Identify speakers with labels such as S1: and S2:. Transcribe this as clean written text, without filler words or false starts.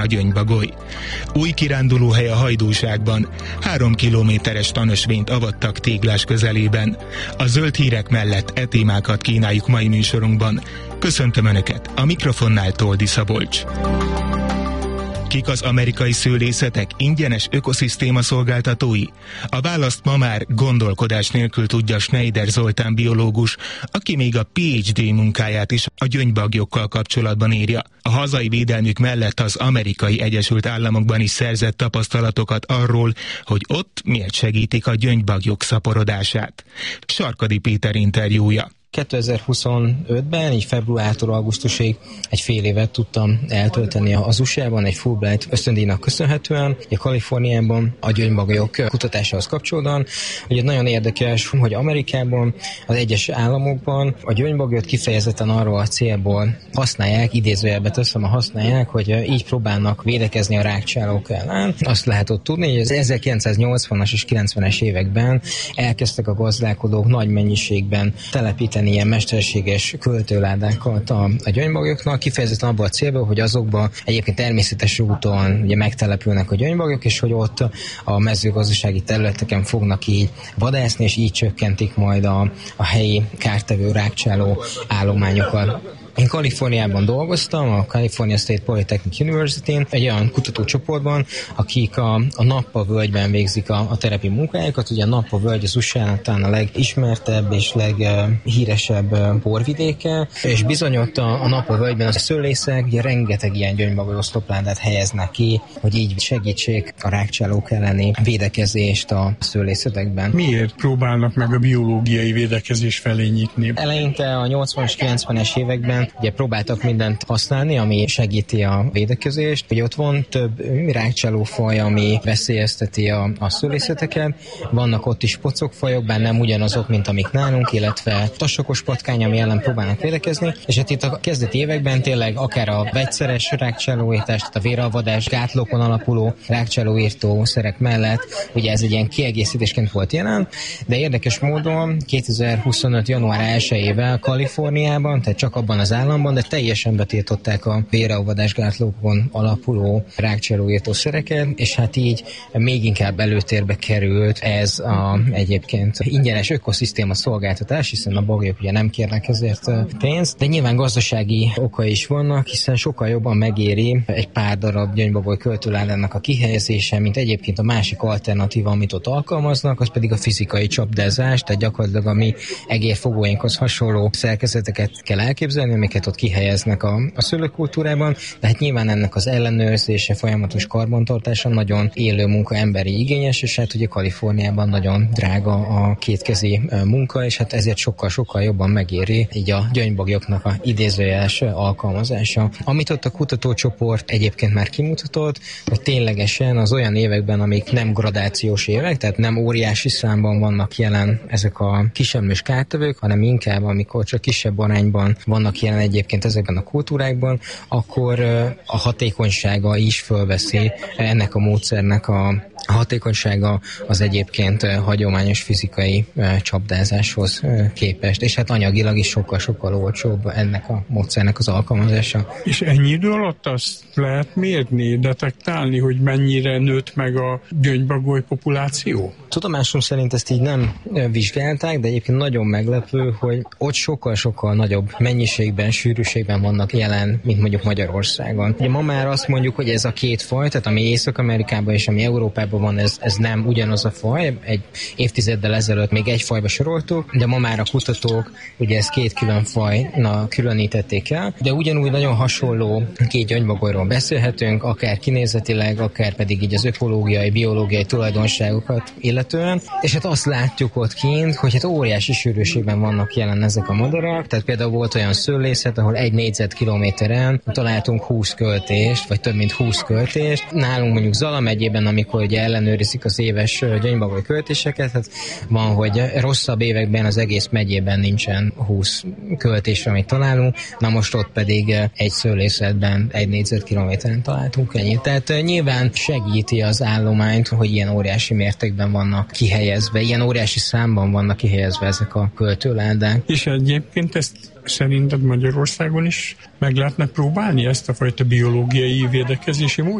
S1: a gyöngybagoly. Új kirándulóhely a Hajdúságban. 3 kilométeres tanösvényt avattak Téglás közelében. A zöld hírek mellett e témákat kínáljuk mai műsorunkban. Köszöntöm Önöket, a mikrofonnál Toldi Szabolcs. Kik az amerikai szőlészetek ingyenes ökoszisztéma szolgáltatói? A választ ma már gondolkodás nélkül tudja Schneider Zoltán biológus, aki még a PhD munkáját is a gyöngybagyokkal kapcsolatban írja. A hazai védelmük mellett az Amerikai Egyesült Államokban is szerzett tapasztalatokat arról, hogy ott miért segítik a gyöngybagyok szaporodását. Sarkadi Péter interjúja.
S2: 2025-ben, így februártól augusztusig egy fél évet tudtam eltölteni az USA-ban, egy Fulbright ösztöndíjnak köszönhetően, a Kaliforniában a gyöngybagolyok kutatásához kapcsolódóan. Ugye nagyon érdekes, hogy Amerikában, az egyes államokban a gyöngybagolyot kifejezetten arról a célból használják, idézőjelbe teszem, használják, hogy így próbálnak védekezni a rákcsálók ellen. Azt lehet ott tudni, hogy az 1980-as és 90-es években elkezdtek a gazdálkodók nagy mennyiségben telepíteni ilyen mesterséges költőládákat a gyöngybagolyoknak, kifejezetten abban a célból, hogy azokban egyébként természetes úton ugye megtelepülnek a gyöngybagolyok, és hogy ott a mezőgazdasági területeken fognak így vadászni, és így csökkentik majd a helyi kártevő rákcsáló állományokat. Én Kaliforniában dolgoztam, a California State Polytechnic University-n, egy olyan kutatócsoportban, akik a Napa völgyben végzik a terepi munkájukat. Ugye a Napa völgy az USA-nak talán a legismertebb és leghíresebb borvidéke, és bizony ott a Napa völgyben a szőlészek ugye rengeteg ilyen gyöngybagoly oszlopládát helyeznek ki, hogy így segítsék a rákcsálók elleni védekezést a szőlészetekben.
S3: Miért próbálnak meg a biológiai védekezés felé nyitni?
S2: Eleinte a 80-as, 90-es években ugye próbáltak mindent használni, ami segíti a védekezést. Ugye ott van több rákcsálófaj, ami veszélyezteti a szőlészeteket. Vannak ott is pocokfajok, bár nem ugyanazok, mint amik nálunk, illetve tasakos patkány, ami ellen próbálnak védekezni. És hát itt a kezdeti években tényleg akár a vegyszeres rákcsálóírtás, tehát a véralvadás, gátlókon alapuló rákcsálóírtó szerek mellett, ugye ez egy ilyen kiegészítésként volt jelen, de érdekes módon 2025. január 1-ével Kaliforniában, tehát csak abban az államban, de teljesen betiltották a véralvadás gátlókon alapuló rákcsálóírtó szereket, és hát így még inkább előtérbe került ez egyébként ingyenes ökoszisztéma szolgáltatás, hiszen a bagolyok ugye nem kérnek ezért pénzt, de nyilván gazdasági oka is vannak, hiszen sokkal jobban megéri egy pár darab gyöngybagoly költőládának a kihelyezése, mint egyébként a másik alternatíva, amit ott alkalmaznak, az pedig a fizikai csapdázás, tehát gyakorlatilag a mi egérfogóinkhoz hasonló szerkezeteket kell elképzelni, amiket ott kihelyeznek a szőlőkultúrában, de hát nyilván ennek az ellenőrzése, folyamatos karbantartása nagyon élő munka, emberi igényes, és hát ugye Kaliforniában nagyon drága a kétkezi munka, és hát ezért sokkal-sokkal jobban megéri így a gyöngybagolyoknak a idézőjeles alkalmazása. Amit ott a kutatócsoport egyébként már kimutatott, hogy ténylegesen az olyan években, amik nem gradációs évek, tehát nem óriási számban vannak jelen ezek a kisemlős kártevők, hanem inkább amikor csak kisebb arányban vannak jelen egyébként ezekben a kultúrákban, akkor a hatékonysága is fölveszi ennek a módszernek a hatékonysága az egyébként hagyományos fizikai csapdázáshoz képest, és hát anyagilag is sokkal-sokkal olcsóbb ennek a módszernek az alkalmazása.
S3: És ennyi idő alatt azt lehet mérni, detektálni, hogy mennyire nőtt meg a gyöngybagoly populáció?
S2: Tudomásom szerint ezt így nem vizsgálták, de egyébként nagyon meglepő, hogy ott sokkal-sokkal nagyobb mennyiségben, sűrűségben vannak jelen, mint mondjuk Magyarországon. Ugye ma már azt mondjuk, hogy ez a két faj, tehát ami Észak-Amerikában és ami Európában van, ez nem ugyanaz a faj. Egy évtizeddel ezelőtt még egy fajba soroltuk, de ma már a kutatók ugye ezt két külön fajnak különítették el, de ugyanúgy nagyon hasonló két gyöngybagolyról beszélhetünk, akár kinézetileg, akár pedig így az ökológiai, biológiai tulajdonságokat illetően, és hát azt látjuk ott kint, hogy hát óriási sűrűségben vannak jelen ezek a madarak, tehát például volt olyan szőlészet, ahol 1 négyzetkilométeren találtunk 20 költést, vagy több mint 20 költést. Nálunk mondjuk Zala megyében, amikor ugye ugye ellenőrizik az éves gyöngybagoly költéseket, hát van, hogy rosszabb években az egész megyében nincsen 20 költés, amit találunk, na most ott pedig egy szőlészetben 1 négyzetkilométeren találtunk ennyit. Tehát nyilván segíti az állományt, hogy ilyen óriási mértékben vannak kihelyezve, ilyen óriási számban vannak kihelyezve ezek a költőládák.
S3: És egyébként ezt szerinted Magyarországon is meg lehetne próbálni, ezt a fajta biológiai védekezési módot?